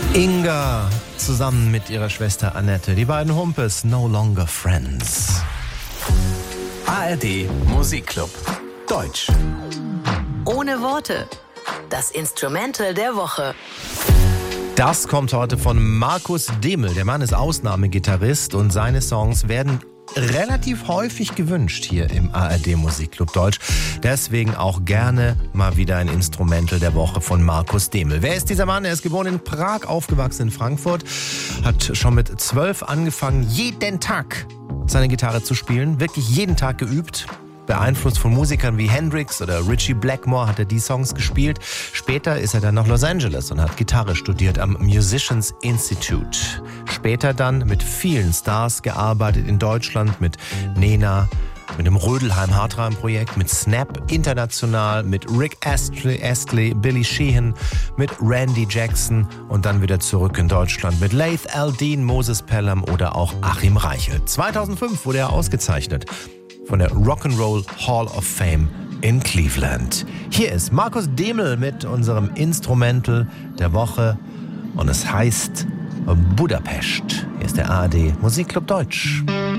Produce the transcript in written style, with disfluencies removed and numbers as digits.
Inga zusammen mit ihrer Schwester Annette, die beiden Humpes, No Longer Friends. ARD Musikclub Deutsch. Ohne Worte. Das Instrumental der Woche. Das kommt heute von Markus Demel. Der Mann ist Ausnahmegitarrist und seine Songs werden relativ häufig gewünscht hier im ARD Musikclub Deutsch. Deswegen auch gerne mal wieder ein Instrumental der Woche von Markus Demel. Wer ist dieser Mann? Er ist geboren in Prag, aufgewachsen in Frankfurt, hat schon mit 12 angefangen, jeden Tag seine Gitarre zu spielen, wirklich jeden Tag geübt. Beeinflusst von Musikern wie Hendrix oder Ritchie Blackmore hat er die Songs gespielt. Später ist er dann nach Los Angeles und hat Gitarre studiert am Musicians Institute. Später dann mit vielen Stars gearbeitet in Deutschland, mit Nena, mit dem Rödelheim-Hartreim-Projekt, mit Snap international, mit Rick Astley, Billy Sheehan, mit Randy Jackson und dann wieder zurück in Deutschland mit Laith Al-Din, Moses Pelham oder auch Achim Reichel. 2005 wurde er ausgezeichnet von der Rock'n'Roll Hall of Fame in Cleveland. Hier ist Markus Demel mit unserem Instrumental der Woche und es heißt Budapest. Hier ist der ARD Musikclub Deutsch.